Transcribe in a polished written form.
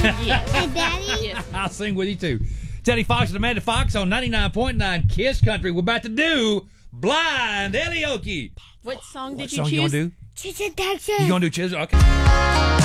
Yes. Hey, Daddy? Yes. I'll sing with you too. Teddy Fox and Amanda Fox on 99.9 Kiss Country. We're about to do Blind Karaoke. What song did What you song choose? you gonna do? She's a Texas. You gonna do Chisel? Okay.